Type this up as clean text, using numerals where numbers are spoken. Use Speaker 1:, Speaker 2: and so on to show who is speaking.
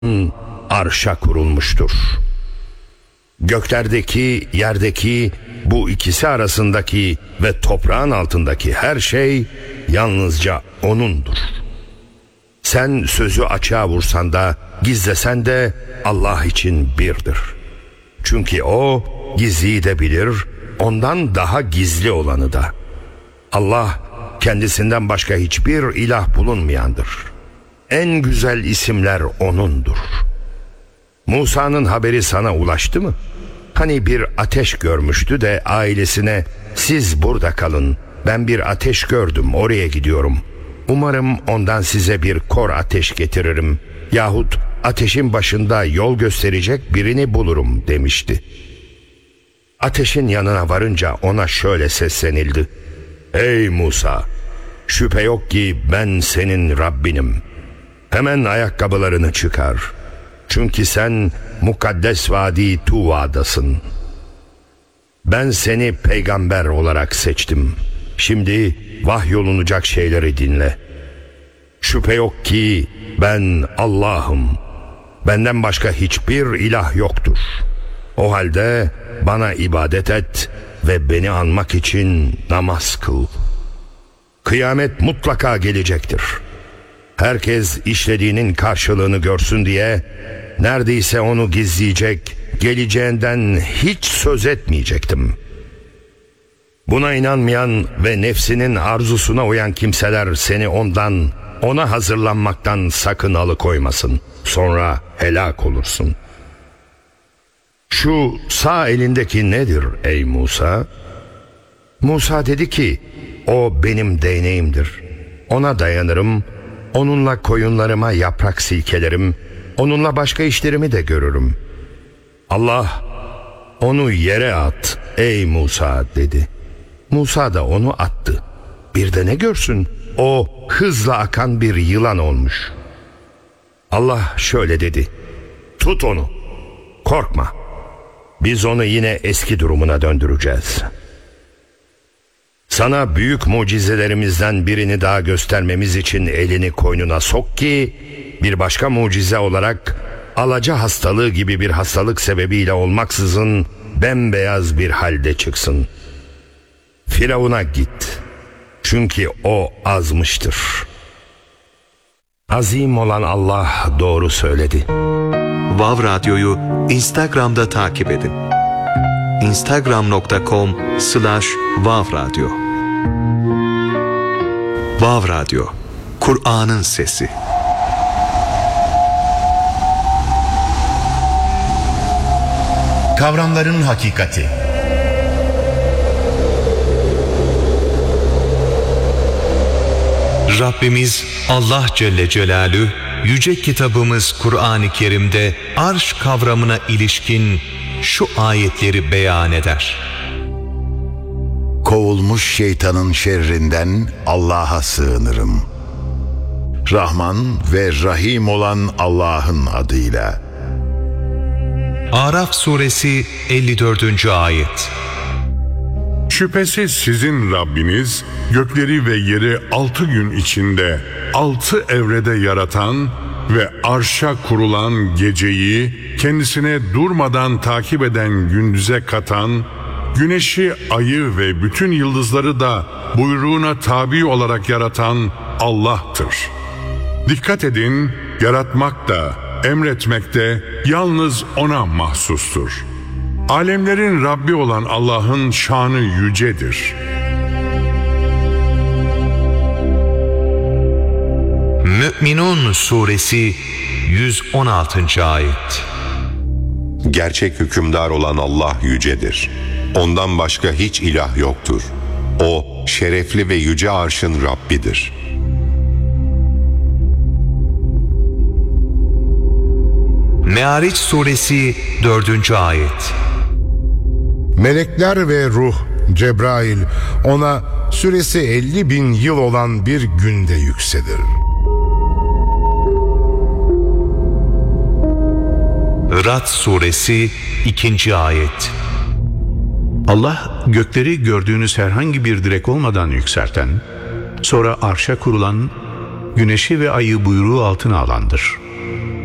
Speaker 1: arşa kurulmuştur. Göklerdeki, yerdeki, bu ikisi arasındaki ve toprağın altındaki her şey yalnızca O'nundur. Sen sözü açığa vursan da, gizlesen de Allah için birdir. Çünkü O gizliyi de bilir, ondan daha gizli olanı da. Allah kendisinden başka hiçbir ilah bulunmayandır. En güzel isimler O'nundur. Musa'nın haberi sana ulaştı mı? Hani bir ateş görmüştü de ailesine, siz burada kalın, ben bir ateş gördüm, oraya gidiyorum. Umarım ondan size bir kor ateş getiririm yahut ateşin başında yol gösterecek birini bulurum demişti. Ateşin yanına varınca ona şöyle seslenildi: Ey Musa, şüphe yok ki ben senin Rabbinim. Hemen ayakkabılarını çıkar. Çünkü sen mukaddes vadi Tuva'dasın. Ben seni peygamber olarak seçtim. Şimdi vahyolunacak şeyleri dinle. Şüphe yok ki ben Allah'ım. Benden başka hiçbir ilah yoktur. O halde bana ibadet et ve beni anmak için namaz kıl. Kıyamet mutlaka gelecektir. Herkes işlediğinin karşılığını görsün diye neredeyse onu gizleyecek, geleceğinden hiç söz etmeyecektim. Buna inanmayan ve nefsinin arzusuna uyan kimseler seni ona hazırlanmaktan sakın alıkoymasın. Sonra helak olursun. Şu sağ elindeki nedir ey Musa? Musa dedi ki, o benim değneğimdir. Ona dayanırım, onunla koyunlarıma yaprak silkelerim, onunla başka işlerimi de görürüm. Allah, onu yere at ey Musa dedi. Musa da onu attı. Bir de ne görsün? O hızla akan bir yılan olmuş. Allah şöyle dedi: Tut onu, korkma. Biz onu yine eski durumuna döndüreceğiz. Sana büyük mucizelerimizden birini daha göstermemiz için elini koynuna sok ki bir başka mucize olarak alaca hastalığı gibi bir hastalık sebebiyle olmaksızın bembeyaz bir halde çıksın. Firavun'a git. Çünkü o azmıştır. Azim olan Allah doğru söyledi.
Speaker 2: Vav Radyo'yu Instagram'da takip edin. instagram.com/Vav Radyo. Vav Radyo, Kur'an'ın sesi.
Speaker 3: Kavramların hakikati.
Speaker 2: Rabbimiz Allah Celle Celaluhu yüce kitabımız Kur'an-ı Kerim'de arş kavramına ilişkin şu ayetleri beyan eder.
Speaker 3: Kovulmuş şeytanın şerrinden Allah'a sığınırım. Rahman ve Rahim olan Allah'ın adıyla.
Speaker 2: Araf suresi 54. ayet.
Speaker 4: Şüphesiz sizin Rabbiniz gökleri ve yeri 6 gün içinde 6 evrede yaratan ve arşa kurulan geceyi kendisine durmadan takip eden gündüze katan, güneşi, ayı ve bütün yıldızları da buyruğuna tabi olarak yaratan Allah'tır. Dikkat edin, yaratmak da emretmek de yalnız O'na mahsustur. Alemlerin Rabbi olan Allah'ın şanı yücedir.
Speaker 2: Mü'minun suresi 116. ayet.
Speaker 5: Gerçek hükümdar olan Allah yücedir. Ondan başka hiç ilah yoktur. O şerefli ve yüce arşın Rabbidir.
Speaker 2: Me'ariç suresi 4. ayet.
Speaker 6: Melekler ve ruh Cebrail ona süresi 50.000 yıl olan bir günde yükselir.
Speaker 2: Rad suresi 2. ayet.
Speaker 7: Allah gökleri gördüğünüz herhangi bir direk olmadan yükselten, sonra arşa kurulan, güneşi ve ayı buyruğu altına alandır.